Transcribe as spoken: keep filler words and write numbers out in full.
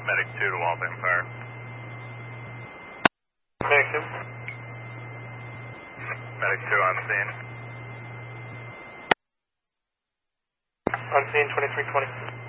Medic two to Waltham Fire. Medic two. Medic two on scene. On scene, twenty-three twenty.